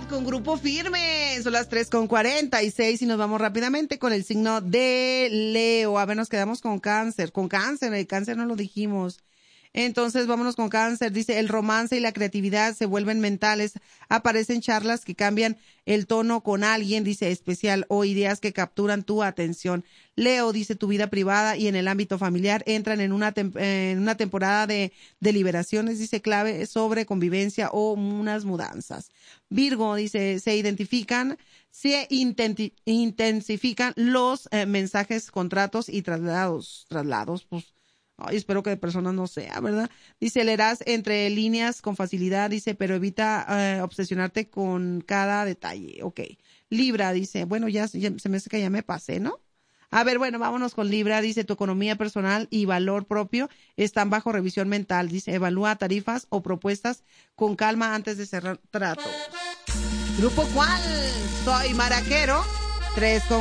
con Grupo Firme. Son las 3:46 y nos vamos rápidamente con el signo de Leo. A ver, nos quedamos con Cáncer. Con Cáncer, el Cáncer no lo dijimos. Entonces, vámonos con Cáncer. Dice, el romance y la creatividad se vuelven mentales. Aparecen charlas que cambian el tono con alguien, dice, especial, o ideas que capturan tu atención. Leo, dice, tu vida privada y en el ámbito familiar entran en una temporada de deliberaciones, dice, clave sobre convivencia o unas mudanzas. Virgo, dice, se intensifican los mensajes, contratos y traslados, pues. Ay, espero que de personas no sea, ¿verdad? Dice, leerás entre líneas con facilidad, dice, pero evita obsesionarte con cada detalle. Ok. Libra, dice, bueno, ya se me hace que ya me pasé, ¿no? A ver, bueno, vámonos con Libra. Dice, tu economía personal y valor propio están bajo revisión mental. Dice, evalúa tarifas o propuestas con calma antes de cerrar tratos. Grupo ¿Cuál? Soy Maraquero. 3